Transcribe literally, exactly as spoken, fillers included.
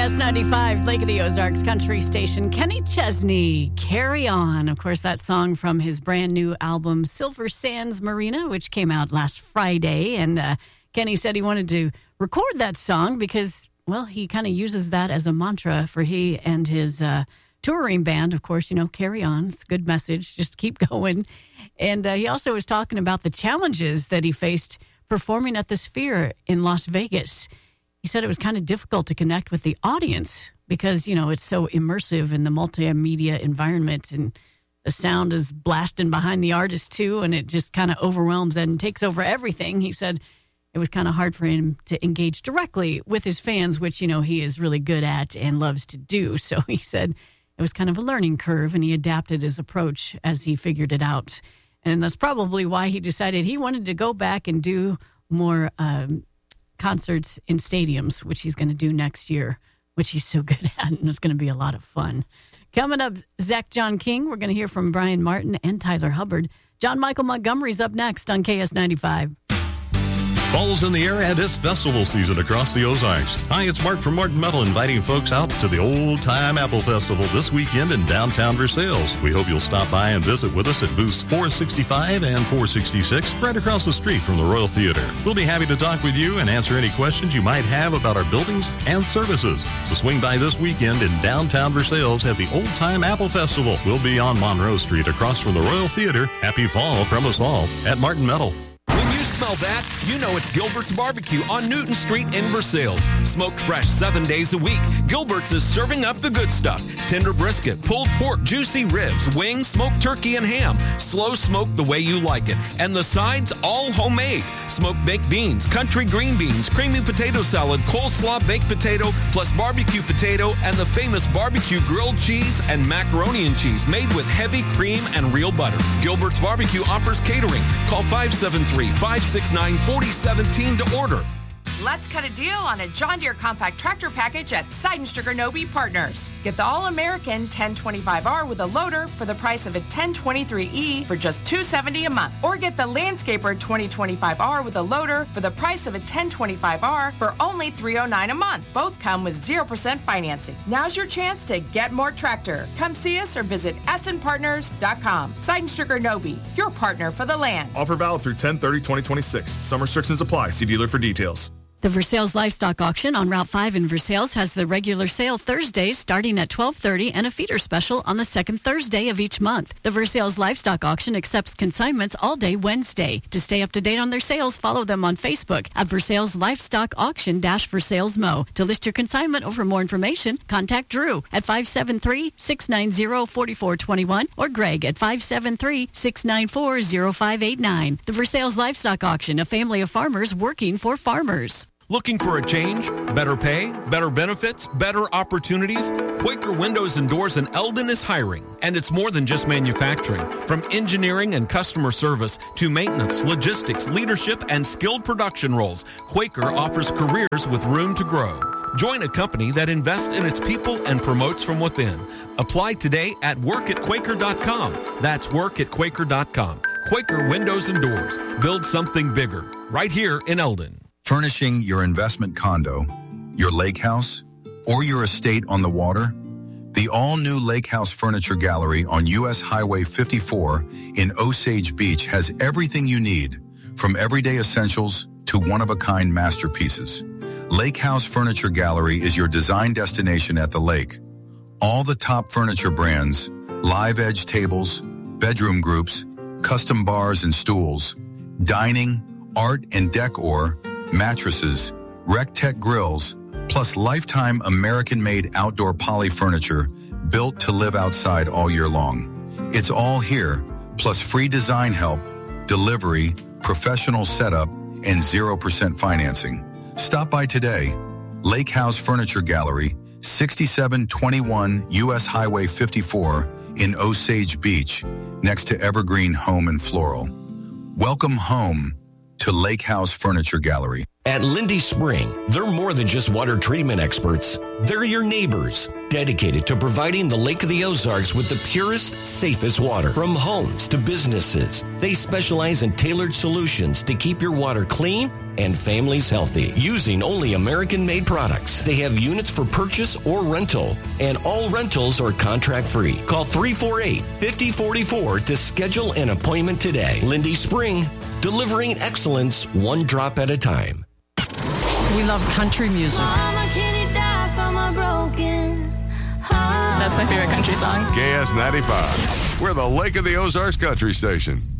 S ninety-five, Lake of the Ozarks Country Station. Kenny Chesney, Carry On. Of course, that song from his brand new album, Silver Sands Marina, which came out last Friday. And uh, Kenny said he wanted to record that song because, well, he kind of uses that as a mantra for he and his uh, touring band. Of course, you know, carry on. It's a good message. Just keep going. And uh, he also was talking about the challenges that he faced performing at the Sphere in Las Vegas. He said it was kind of difficult to connect with the audience because, you know, it's so immersive in the multimedia environment and the sound is blasting behind the artist too, and it just kind of overwhelms and takes over everything. He said it was kind of hard for him to engage directly with his fans, which, you know, he is really good at and loves to do. So he said it was kind of a learning curve, and he adapted his approach as he figured it out. And that's probably why he decided he wanted to go back and do more um concerts in stadiums, which he's going to do next year, which he's so good at, and it's going to be a lot of fun. Coming up, Zach John King. We're going to hear from Brian Martin and Tyler Hubbard. John Michael Montgomery's up next on K S ninety-five. Fall's in the air and it's festival season across the Ozarks. Hi, it's Mark from Martin Metal inviting folks out to the Old Time Apple Festival this weekend in downtown Versailles. We hope you'll stop by and visit with us at booths four sixty-five and four sixty-six, right across the street from the Royal Theater. We'll be happy to talk with you and answer any questions you might have about our buildings and services. So swing by this weekend in downtown Versailles at the Old Time Apple Festival. We'll be on Monroe Street across from the Royal Theater. Happy fall from us all at Martin Metal. Smell that? You know it's Gilbert's Barbecue on Newton Street in Versailles. Smoked fresh seven days a week. Gilbert's is serving up the good stuff. Tender brisket, pulled pork, juicy ribs, wings, smoked turkey, and ham. Slow smoked the way you like it. And the sides, all homemade. Smoked baked beans, country green beans, creamy potato salad, coleslaw baked potato, plus barbecue potato, and the famous barbecue grilled cheese and macaroni and cheese made with heavy cream and real butter. Gilbert's Barbecue offers catering. Call five seven three, five six nine, four zero one seven to order. Let's cut a deal on a John Deere compact tractor package at Seidenstricker Nobe Partners. Get the all-American ten twenty-five R with a loader for the price of a ten twenty-three E for just two hundred seventy dollars a month. Or get the Landscaper twenty twenty-five R with a loader for the price of a ten twenty-five R for only three hundred nine dollars a month. Both come with zero percent financing. Now's your chance to get more tractor. Come see us or visit essen partners dot com. Seidenstricker Nobe, your partner for the land. Offer valid through ten thirty twenty twenty-six. Some restrictions apply. See dealer for details. The Versailles Livestock Auction on Route five in Versailles has the regular sale Thursdays starting at twelve thirty and a feeder special on the second Thursday of each month. The Versailles Livestock Auction accepts consignments all day Wednesday. To stay up to date on their sales, follow them on Facebook at Versailles Livestock Auction Versailles Mo. To list your consignment or for more information, contact Drew at five seven three, six nine zero, four four two one or Greg at five seven three, six nine four, zero five eight nine. The Versailles Livestock Auction, a family of farmers working for farmers. Looking for a change? Better pay? Better benefits? Better opportunities? Quaker Windows and Doors in Eldon is hiring. And it's more than just manufacturing. From engineering and customer service to maintenance, logistics, leadership, and skilled production roles, Quaker offers careers with room to grow. Join a company that invests in its people and promotes from within. Apply today at work at quaker dot com. That's work at quaker dot com. Quaker Windows and Doors. Build something bigger. Right here in Eldon. Furnishing your investment condo, your lake house, or your estate on the water? The all-new Lake House Furniture Gallery on U S Highway fifty-four in Osage Beach has everything you need, from everyday essentials to one-of-a-kind masterpieces. Lake House Furniture Gallery is your design destination at the lake. All the top furniture brands, live edge tables, bedroom groups, custom bars and stools, dining, art and decor, mattresses, RecTech grills, plus lifetime American-made outdoor poly furniture built to live outside all year long. It's all here, plus free design help, delivery, professional setup, and zero percent financing. Stop by today. Lake House Furniture Gallery, sixty-seven twenty-one U S Highway fifty-four in Osage Beach, next to Evergreen Home and Floral. Welcome home to Lake House Furniture Gallery. At Lindy Spring, they're more than just water treatment experts. They're your neighbors, dedicated to providing the Lake of the Ozarks with the purest, safest water. From homes to businesses, they specialize in tailored solutions to keep your water clean and families healthy using only American-made products. They have units for purchase or rental, and all rentals are contract-free. Call three four eight, five oh four four to schedule an appointment today. Lindy Spring, delivering excellence one drop at a time. We love country music. Mama, can you die from a broken heart? That's my favorite country song. K S ninety-five. We're the Lake of the Ozarks Country Station.